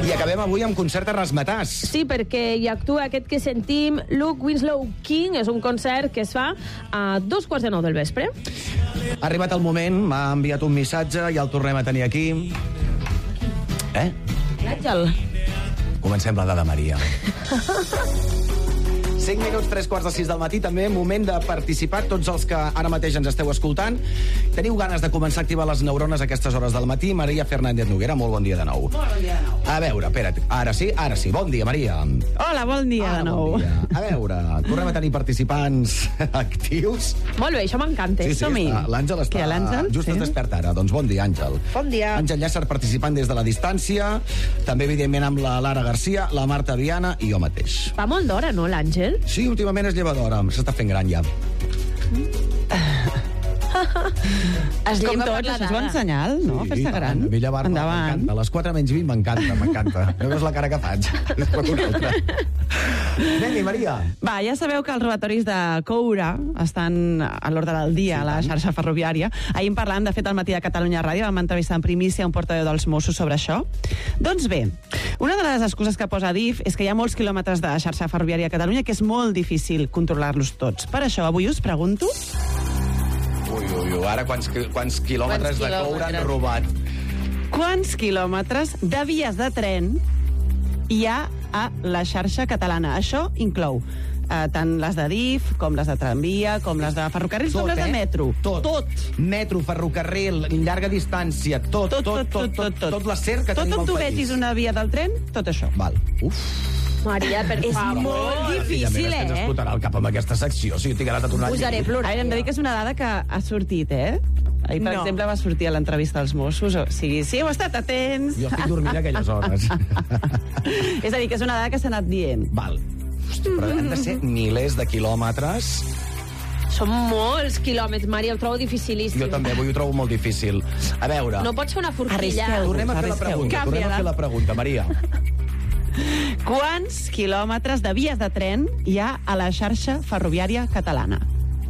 I acabem avui amb concert a Ramatàs. Sí, perquè hi actua aquest que sentim, Luke Winslow King. És un concert que es fa a 2:15 del vespre. Ha arribat el moment, m'ha enviat un missatge i el tornem a tenir aquí. L'Àngel. Comencem la dada Maria. 5 minuts, 3:15 del matí, també moment de participar, tots els que ara mateix ens esteu escoltant. Teniu ganes de començar a activar les neurones a aquestes hores del matí? Maria Fernández Noguera, molt bon dia de nou. Molt bon dia de nou. A veure, espera't, ara sí. Bon dia, Maria. Hola, bon dia de nou. Bon dia. A veure, tornem a tenir participants actius. Molt bé, això m'encanta. Sí, Som-hi. l'Àngel està... Què, l'Àngel? Just Sí. es desperta ara. Doncs bon dia, Àngel. Bon dia. Àngel Llàcer participant des de la distància, també, evidentment, amb la Lara Garcia, la Marta Viana i jo mateix. Va molt d'hora, no, l'Àngel? Sí, últimament es lleva d'hora. S'està fent gran, ja. Es Com lleva per tots, la això és bon dada. senyal, no? Fer-se gran. A mi llevar-me Endavant. m'encanta. A les 4 menys 20 m'encanta. No veus la cara que faig? És una altra. Anem-hi, Maria. Va, ja sabeu que els robatoris de coure estan a l'ordre del dia a la xarxa ferroviària. Ahir en parlàvem, de fet, al Matí de Catalunya Ràdio, vam entrevistar en primícia un portaveu dels Mossos sobre això. Doncs bé, una de les excuses que posa DIF és que hi ha molts quilòmetres de xarxa ferroviària a Catalunya que és molt difícil controlar-los tots. Per això, avui us pregunto... Ui, ara quants quilòmetres de coure han robat? Quants quilòmetres de vies de tren hi ha a la xarxa catalana? Això inclou tant les de DIF, com les de tramvia, com les de ferrocarrils, com les de metro. Tot. Metro, ferrocarril, llarga distància, tot l'acer que tot tenim on al tu país. vegis una via del tren, tot això. Val. Uf. Maria, per És favor. molt difícil, I a més ens explotarà el cap amb aquesta secció. O sigui, tinc ganes de tornar Posaré aquí. plorar. A veure, hem de dir que és una dada que ha sortit, Ahir, per exemple, va sortir a l'entrevista als Mossos. O sigui, sí, heu estat atents. Jo estic dormint a aquelles hores. És a dir, que és una dada que s'ha anat dient. Val. Hosti, però han de ser milers de quilòmetres. Són molts quilòmetres, Maria, ho trobo dificilíssim. Jo també, avui ho trobo molt difícil. A veure, No pots fer una forquilla. Arrisqueu. tornem a fer la pregunta. Canvia-la. Tornem a fer la pregunta, Maria. Quants quilòmetres de vies de tren hi ha a la xarxa ferroviària catalana?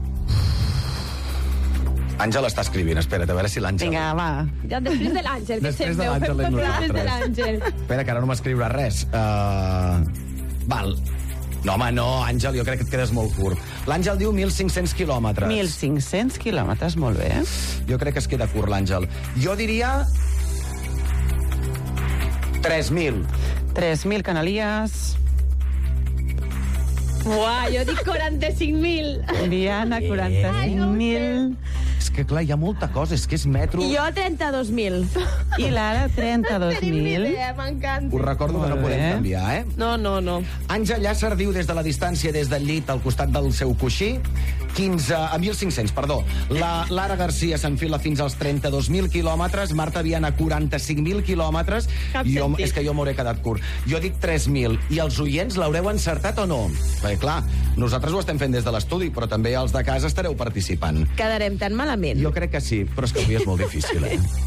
Àngel està escrivint, espera't, a veure si l'Àngel... Vinga, va. Ja, després de l'Àngel, que Després sempre de ho l'Àngel fem anem després de nosaltres. l'Àngel. Espera, que ara no m'escriurà res. Val. No, home, no, Àngel, jo crec que et quedes molt curt. L'Àngel diu 1.500 quilòmetres. 1.500 quilòmetres, molt bé. Jo crec que es queda curt, l'Àngel. Jo diria... 3.000. 3.000 canalies. Uah, jo dic 45.000. Diana, 45.000. És que, clar, hi ha molta cosa, és que és metro... Jo 32.000. I l'Ara, Tenim ni 32.000. idea, m'encanta. Us recordo que no Molt podem bé. canviar, No. Àngel Llàcer diu des de la distància, des del llit, al costat del seu coixí, 1.500, perdó. La Lara Garcia s'enfila fins als 32.000 quilòmetres, Marta Viana 45.000 quilòmetres, Cap jo, sentit. és que jo m'hauré quedat curt. Jo dic 3.000. I els oients l'haureu encertat o no? Perquè, clar, nosaltres ho estem fent des de l'estudi, però també els de casa estareu participant. Quedarem tan malament. Jo crec que sí, però és que avui és molt difícil,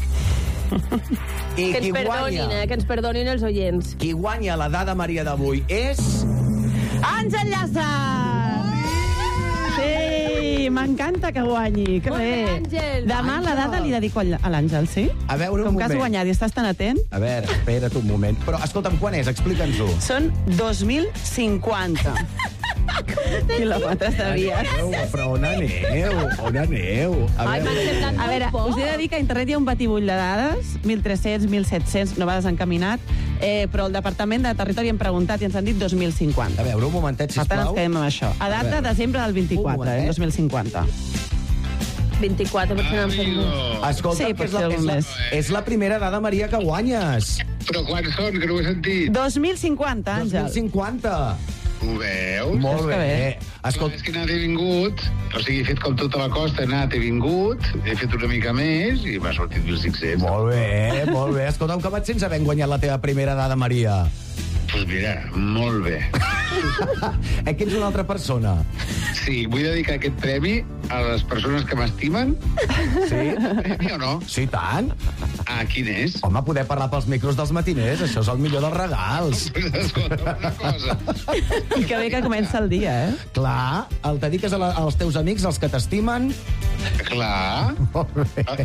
I Que ens perdonin, que ens perdonin els oients. qui guanya la dada Maria d'avui és... Àngel Llàcer! Sí, m'encanta que guanyi, que Molt bé. bé, Àngel. Demà la dada li dedico a l'Àngel, sí? A veure, un Com que has moment. guanyat i estàs tan atent, A veure, espera't un moment. Però, escolta'm, quan és? Explica'ns-ho. són 2.050 quilòmetres de vies. Però on aneu? On aneu? Ai, m'han semblat A veure, molt us he de dir que a internet hi ha un batibull de dades, 1.300, 1.700, no va desencaminat, però el Departament de Territori hem preguntat i ens han dit 2.050. A veure, un momentet, Per tant, ens sisplau. quedem amb això. A data veure. desembre del 24, Un momentet. 2050. 24, potser n'han fet molt. Escolta, Sí, que és potser algun més. és la primera dada, Maria, que guanyes. Però quants són, que no ho he sentit? 2.050, Àngel. 2050. Ho veus? Molt que bé. bé. Escolta, És que he anat i vingut, o sigui, he fet com tota la costa, he anat i vingut, he fet una mica més i m'ha sortit 1.500. molt bé, molt bé. Escolta'm, com et sents havent guanyat la teva primera dada, Maria? Doncs mira, molt bé. Que ets una altra persona. Sí, vull dedicar aquest premi a les persones que m'estimen. Sí? Premi o no? Sí, tant. Ah, quin és? Home, poder parlar pels micros dels matiners, això és el millor dels regals. Pues escolta, una cosa. I que bé que comença el dia, Clar, el dediques als teus amics, als que t'estimen. Clar. Molt bé.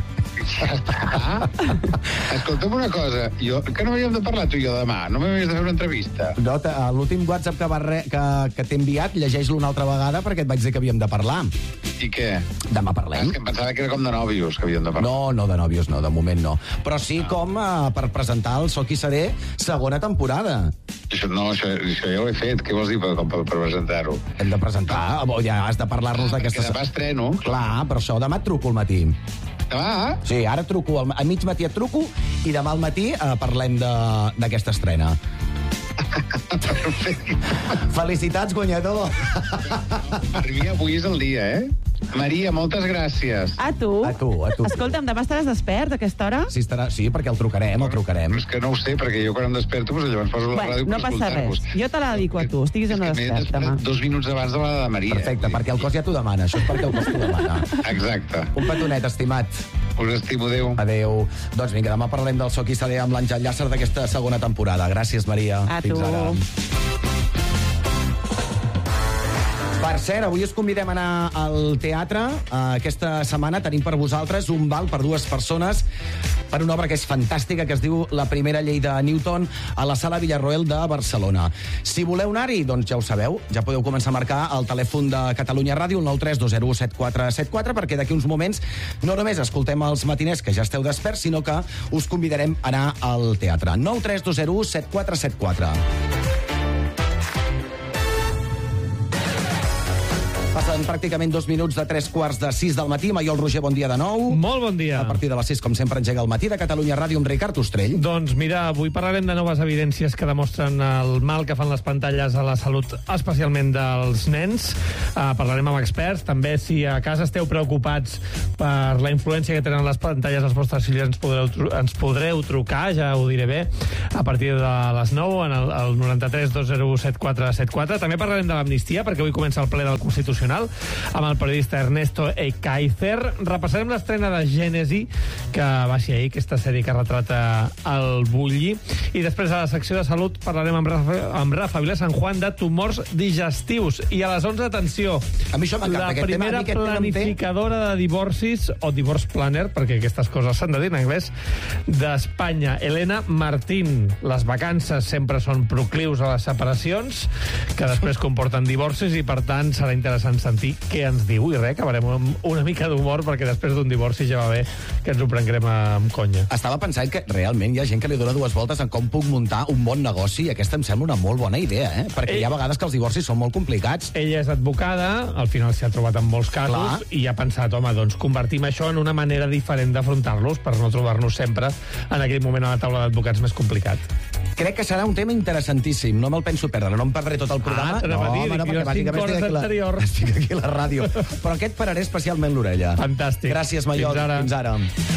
Ja està. Escolta'm una cosa, que no havíem de parlar tu i jo demà, no m'havies de fer una entrevista. No, l'últim WhatsApp que t'he enviat, llegeix-lo una altra vegada perquè et vaig dir que havíem de parlar. I què? Demà parlem. És que em pensava que era com de nòvios que havíem de parlar. No, de nòvios no, de moment no. Però sí com per presentar el So qui seré segona temporada. Això ja ho he fet, què vols dir per presentar-ho? Hem de presentar, ja has de parlar-nos d'aquesta... Perquè demà estreno. Clar, però això demà et truco al matí. Demà? Sí, ara et truco, a mig matí et truco i demà al matí parlem d'aquesta estrena. Felicitats, guanyador. Per mi avui és el dia, Maria, moltes gràcies. A tu. A tu. Escolta'm, demà estaràs despert a aquesta hora? Sí, perquè el trucarem. Però és que no ho sé, perquè jo quan em desperto llavors poso la ràdio no passa res. Jo te la dedico a tu, estiguis o no despert demà. 2 minuts abans de la de Maria. Perfecte, perquè el cos ja t'ho demana. Això és perquè el cos t'ho demana. Exacte. Un petonet, estimat. Us estimo, adéu. Adéu. Doncs vinga, demà parlarem del So qui seré amb l'Àngel Llàcer d'aquesta segona temporada. Gràcies, Maria. A tu. Fins ara. Per cert, avui us convidem a anar al teatre. Aquesta setmana tenim per vosaltres un val per 2 persones per una obra que és fantàstica, que es diu La primera llei de Newton, a la Sala Villarroel de Barcelona. Si voleu anar-hi, doncs ja ho sabeu, ja podeu començar a marcar el telèfon de Catalunya Ràdio, el 932017474, perquè d'aquí uns moments no només escoltem els matiners, que ja esteu desperts, sinó que us convidarem a anar al teatre. 932017474. Passen pràcticament 2 minuts de 3:45 del matí. Maiol Roger, bon dia de nou. Molt bon dia. A partir de les 6, com sempre, engega el matí de Catalunya Ràdio amb Ricard Ostrell. Doncs mira, avui parlarem de noves evidències que demostren el mal que fan les pantalles a la salut, especialment dels nens. Parlarem amb experts. També, si a casa esteu preocupats per la influència que tenen les pantalles als vostres fills, ens podreu trucar, ja ho diré bé, a partir de les 9 en el 93 201 7474. També parlarem de l'amnistia, perquè avui comença el ple del Constitucional amb el periodista Ernesto Ekaizer. Repassarem l'estrena de Gènesi, que va ser ahir, aquesta sèrie que retrata el Bulli. I després, a la secció de salut, parlarem amb Rafa Vila San Juan de tumors digestius. I a les 11, atenció, a mi això m'encanta, la aquest primera tema, planificadora de divorcis, o divorce planner, perquè aquestes coses s'han de dir en anglès, d'Espanya, Elena Martín. Les vacances sempre són proclius a les separacions, que després comporten divorcis, i per tant serà interessant sentir què ens diu. I res, acabarem amb una mica d'humor, perquè després d'un divorci ja va bé que ens ho prenguem amb conya. Estava pensant que realment hi ha gent que li dona 2 voltes en com puc muntar un bon negoci, i aquesta em sembla una molt bona idea, perquè hi ha vegades que els divorcis són molt complicats. Ella és advocada, al final s'hi ha trobat en molts casos, i ha pensat, home, doncs convertim això en una manera diferent d'afrontar-los, per no trobar-nos sempre en aquell moment a la taula d'advocats més complicat. Crec que serà un tema interessantíssim, no me'l penso perdre, no em perdré tot el programa. Perquè bàsicament estic aquí a la ràdio. Però aquest pararé especialment l'orella. Fantàstic. Gràcies, Maiol. Fins ara.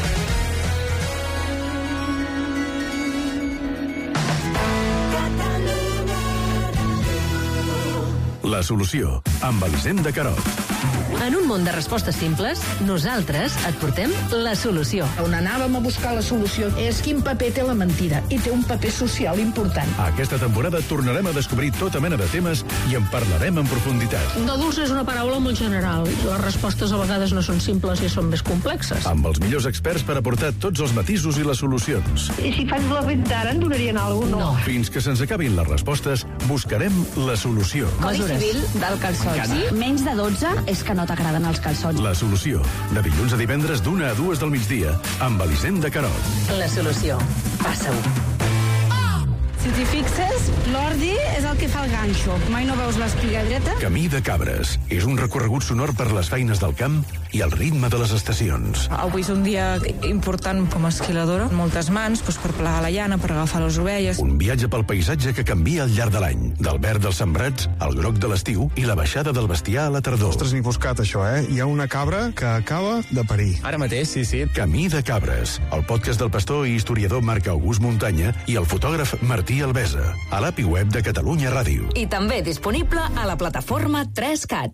La solució, amb Elisenda Carot. En un món de respostes simples, nosaltres et portem la solució. On anàvem a buscar la solució és quin paper té la mentida, i té un paper social important. Aquesta temporada tornarem a descobrir tota mena de temes i en parlarem en profunditat. De dulce és una paraula molt general. Les respostes a vegades no són simples i són més complexes. Amb els millors experts per aportar tots els matisos i les solucions. I si faig la ventana, en donarien alguna cosa? No. Fins que se'ns acabin les respostes, buscarem la solució. Codi civil del calçot. Sí? Menys de 12 és que no t'agraden els calçots. La solució, de dilluns a divendres d'1 a 2 del migdia, amb Elisenda Carot. La solució. Passa-ho. Si t'hi fixes, l'ordi és el que fa el ganxo. Mai no veus l'espiga dreta? Camí de Cabres és un recorregut sonor per les feines del camp i el ritme de les estacions. Avui és un dia important com a esquiladora. Moltes mans per plegar la llana, per agafar les ovelles. Un viatge pel paisatge que canvia al llarg de l'any. Del verd dels sembrats, al groc de l'estiu i la baixada del bestiar a la tardor. Ostres, n'he buscat això, Hi ha una cabra que acaba de parir. Ara mateix, sí. Camí de Cabres, el podcast del pastor i historiador Marc August Muntanya i el fotògraf Martí Albesa, a l'API web de Catalunya Ràdio. I també disponible a la plataforma 3CAT.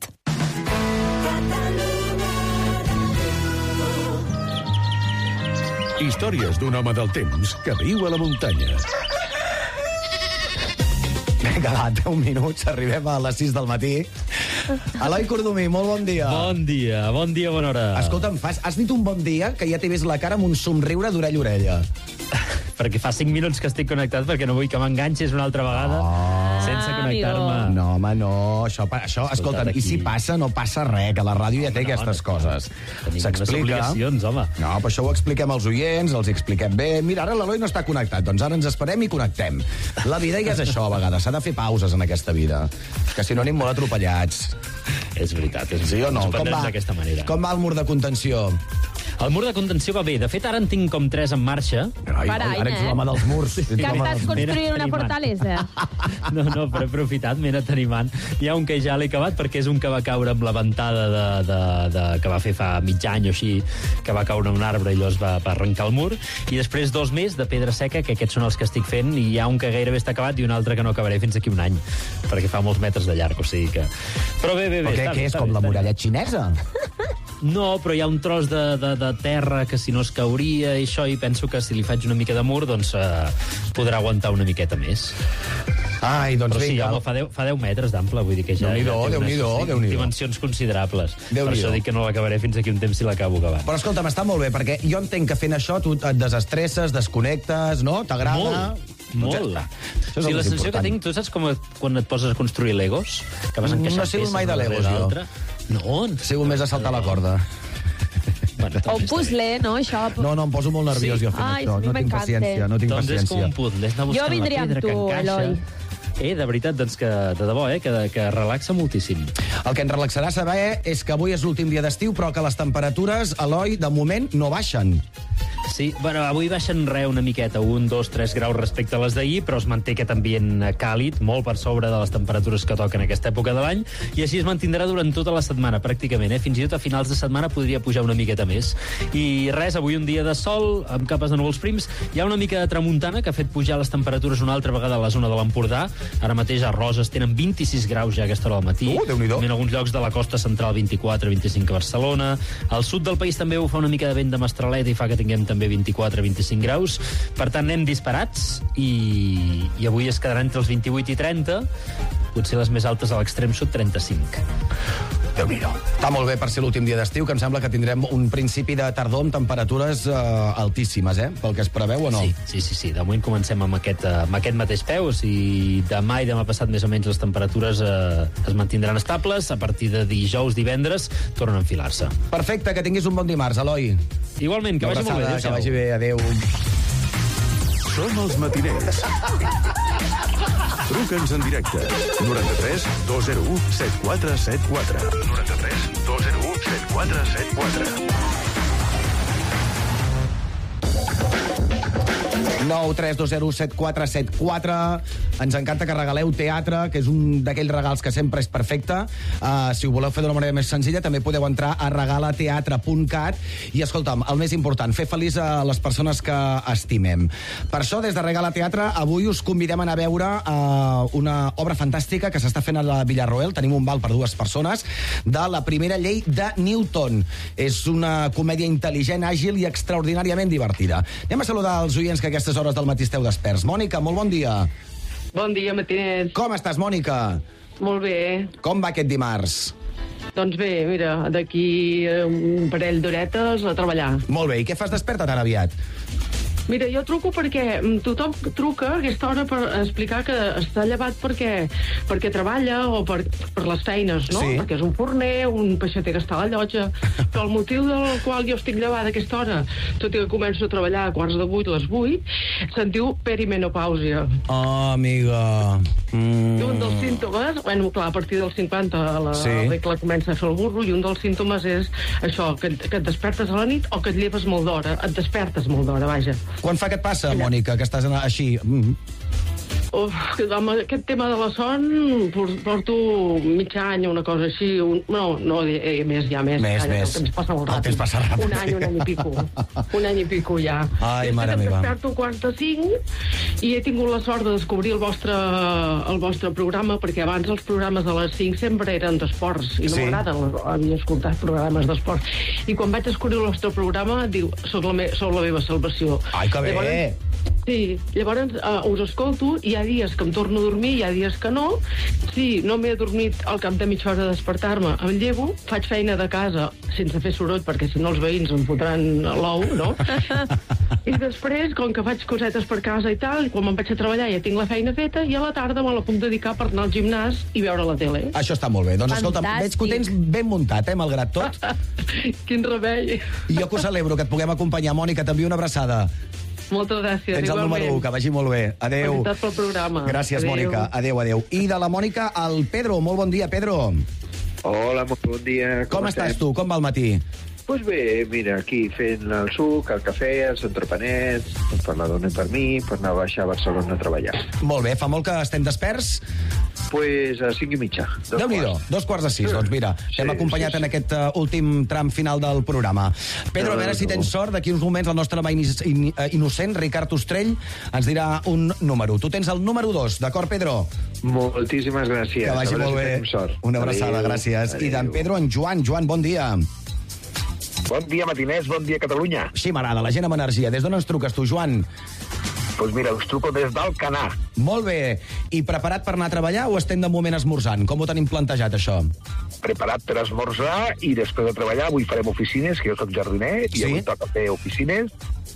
Històries d'un home del temps que viu a la muntanya. Vinga, va, 10 minuts, arribem a les 6 del matí. Eloi Cordomí, molt bon dia. Bon dia, bona hora. Escolta'm, has dit un bon dia que ja t'he vist la cara amb un somriure d'orella a orella. Perquè fa 5 minuts que estic connectat perquè no vull que m'enganxis una altra vegada sense connectar-me. No, home, no. Això escolta'm, i si passa, no passa res, que la ràdio ja té aquestes coses. Tenim unes obligacions, home. No, però això ho expliquem als oients, els expliquem bé. Mira, ara l'Eloi no està connectat, doncs ara ens esperem i connectem. La vida ja és això, a vegades. S'ha de fer pauses en aquesta vida, que si no anem molt atropellats. És veritat, Sí o no? d'aquesta manera. Com va el mur de contenció? El mur de contenció va bé. De fet, ara en tinc com 3 en marxa. Ara ets l'home dels murs. Que estàs construint una fortalesa. No, però he aprofitat, m'he anat animant. Hi ha un que ja l'he acabat perquè és un que va caure amb la ventada que va fer fa mig any o així, que va caure en un arbre i llavors va arrencar el mur. I després 2 més de pedra seca, que aquests són els que estic fent, i hi ha un que gairebé està acabat i un altre que no acabaré fins aquí un any, perquè fa molts metres de llarg, o sigui que... Però bé. Però què és, com la muralla xinesa? No, però hi ha un tros de terra que si no es cauria i això, i penso que si li faig una mica de mur, doncs podrà aguantar una miqueta més. Ai, doncs però sí, vinga. Home, fa 10 metres d'ample, vull dir que ja té unes dimensions considerables. Per això dic que no l'acabaré fins aquí un temps si l'acabo acabant. Però escolta'm, està molt bé, perquè jo entenc que fent això tu et desestresses, desconnectes, no? T'agrada? Molt. Això és la sensació que tinc, tu saps com quan et poses a construir Legos? Que vas encaixant no he sigut mai de Legos, jo. No? He sigut més a saltar la corda. O un puzzle, no, això? No, em poso molt nerviós jo fent això. No tinc paciència, no tinc doncs paciència. És com un puzzle, has d'anar buscant la pedra que encaixa. Eloi. De veritat, doncs que, de debò, que relaxa moltíssim. El que ens relaxarà saber és que avui és l'últim dia d'estiu, però que les temperatures, Eloi, de moment no baixen. Sí, bueno, avui baixen una miqueta, 1, 2, 3 graus respecte a les d'ahir, però es manté aquest ambient càlid, molt per sobre de les temperatures que toquen aquesta època de l'any, i així es mantindrà durant tota la setmana, pràcticament. Fins i tot a finals de setmana podria pujar una miqueta més. I res, avui un dia de sol, amb capes de núvols prims. Hi ha una mica de tramuntana que ha fet pujar les temperatures una altra vegada a la zona de l'Empordà. Ara mateix a Roses tenen 26 graus ja a aquesta hora del matí. En alguns llocs de la costa central 24, 25 a Barcelona. Al sud del país també ho fa una mica de vent de mestralet i fa que tinguem també 24-25 graus. Per tant, anem disparats i avui es quedarà entre els 28 i 30, potser les més altes a l'extrem sud 35. Déu-n'hi-do. Està molt bé per ser l'últim dia d'estiu, que em sembla que tindrem un principi de tardor amb temperatures altíssimes, pel que es preveu o no? Sí. De moment comencem amb aquest mateix peu, i demà i demà passat més o menys les temperatures es mantindran estables. A partir de dijous, divendres, tornen a enfilar-se. Perfecte, que tinguis un bon dimarts, Eloi. Igualment, que vagi molt bé. Que vagi bé, adéu. Som els matiners. Truca'ns en directe. 93 201 7474. 93 201 7474. 932017474. Ens encanta que regaleu teatre, que és un d'aquells regals que sempre és perfecte. Si ho voleu fer d'una manera més senzilla, també podeu entrar a regalateatre.cat i, escolta'm, el més important, fer feliç a les persones que estimem. Per això, des de Regala Teatre, avui us convidem a anar a veure una obra fantàstica que s'està fent a la Villarroel. Tenim un val per 2 persones de La primera llei de Newton. És una comèdia intel·ligent, àgil i extraordinàriament divertida. Anem a saludar els oients que aquestes hores del matí esteu desperts. Mònica, molt bon dia. Bon dia, matiners. Com estàs, Mònica? Molt bé. Com va aquest dimarts? Doncs bé, mira, d'aquí un parell d'horetes a treballar. Molt bé, i què fas desperta tan aviat? Mira, jo truco perquè tothom truca a aquesta hora per explicar que està llevat perquè treballa o per les feines, no? Sí. Perquè és un forner, un peixater que està a la llotja. Però el motiu del qual jo estic llevada a aquesta hora, tot i que començo a treballar a 7:45, les 8, se'n diu perimenopàusia. Oh, amiga. I un dels símptomes, bueno, clar, a partir dels 50 la regla comença a fer el burro, i un dels símptomes és això, que et despertes a la nit o que et lleves molt d'hora. Et despertes molt d'hora, vaja. Quan fa que et passa, Mònica, que estàs així? Amb aquest tema de la son porto mig any, una cosa així. No, més. Més. El temps passa molt ràpid. El temps passa ràpid. Un any i pico. Un any i pico, ja. Ai, mare meva. Em desperto a 4:05 i he tingut la sort de descobrir el vostre programa, perquè abans els programes de les 5 sempre eren d'esports, i no m'agraden, havia escoltat programes d'esports. I quan vaig descobrir el vostre programa, diu, sou la meva salvació. Ai, que bé! Sí, llavors us escolto, hi ha dies que em torno a dormir, hi ha dies que no. Si no m'he adormit al cap de mitja hora de despertar-me, em llevo, faig feina de casa sense fer soroll, perquè si no els veïns em fotran l'ou, no? I després, com que faig cosetes per casa i tal, quan me'n vaig a treballar ja tinc la feina feta, i a la tarda me la puc dedicar per anar al gimnàs i veure la tele. Això està molt bé. Doncs escolta, veig que ho tens ben muntat, malgrat tot. Quin remei. I jo que ho celebro, que et puguem acompanyar. Mònica, t'envio una abraçada. Moltes gràcies, tens el número 1, que vagi molt bé. Adéu. Felicitats pel programa. Gràcies, Mònica. Adéu, adéu. I de la Mònica al Pedro. Molt bon dia, Pedro. Hola, molt bon dia. Com estàs tu? Com va el matí? Pues bé, mira, aquí fent el suc, el cafè, els entrepanets, per la dona i per mi, per anar a baixar a Barcelona a treballar. Molt bé, fa molt que estem desperts? Pues a 5:30. Déu-n'hi-do, 5:15. Doncs mira, t'hem acompanyat en aquest últim tram final del programa. Pedro, a veure si tens sort. D'aquí uns moments el nostre home innocent, Ricard Ostrell, ens dirà un número. Tu tens el número 2, d'acord, Pedro? Moltíssimes gràcies. Que vagi molt bé. Una abraçada, gràcies. I d'en Pedro, en Joan. Joan, bon dia. Bon dia, matiners, bon dia, Catalunya. Sí, m'agrada, la gent amb energia. Des d'on ens truques tu, Joan? Doncs mira, us truco des d'Alcanar. Molt bé. I preparat per anar a treballar o estem de moment esmorzant? Com ho tenim plantejat, això? Preparat per esmorzar i després de treballar avui farem oficines, que jo soc jardiner, i avui toca fer oficines.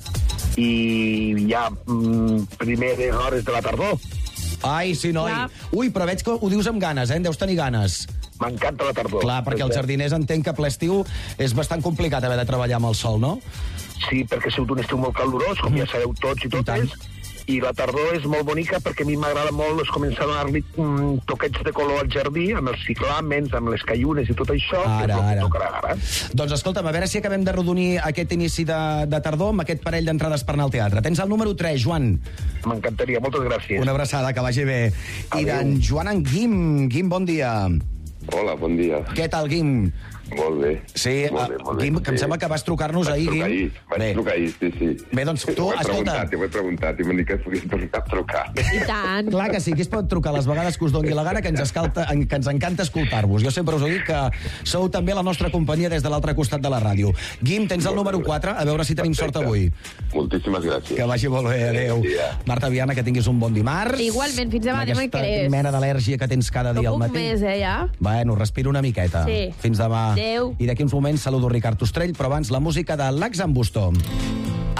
I hi ha primeres hores de la tardor. Ai, sí, noi. Ui, però veig que ho dius amb ganes, en deus tenir ganes. M'encanta la tardor. Clar, perquè els jardiners entenc que ple estiu és bastant complicat haver de treballar amb el sol, no? Sí, perquè ha sigut un estiu molt calorós, com ja sabeu tots i totes, i la tardor és molt bonica perquè a mi m'agrada molt començar a donar-li toquets de color al jardí, amb els ciclàmens, amb les caiunes i tot això, que és el que tocarà ara. Doncs escolta'm, a veure si acabem de rodonir aquest inici de tardor amb aquest parell d'entrades per anar al teatre. Tens el número 3, Joan. M'encantaria, moltes gràcies. Una abraçada, que vagi bé. I d'en Joan, en Guim. Guim, bon dia. Hola, bon dia. Què tal, Guim? Molt bé. Sí, Guim, que em sembla que vas trucar-nos ahir, Guim. Vaig trucar ahir, sí. Bé, doncs tu, escolta... T'ho he preguntat, i m'han dit que es pogués tornar a trucar. I tant. Clar que sí, que es pot trucar les vegades que us doni la gana, que ens encanta escoltar-vos. Jo sempre us he dit que sou també la nostra companyia des de l'altre costat de la ràdio. Guim, tens el número 4, a veure si tenim sort avui. Moltíssimes gràcies. Que vagi molt bé, adéu. Marta Viana, que tinguis un bon dimarts. Igualment, fins demà, dimecres. Aquesta mena d'al·lèrgia que tens cada dia al matí. No puc més, ja. Bueno, respira una miqueta. Sí. Fins demà. Adéu. I d'aquí uns moments saludo Ricard Ostrell, però abans la música de Lax en Bustó.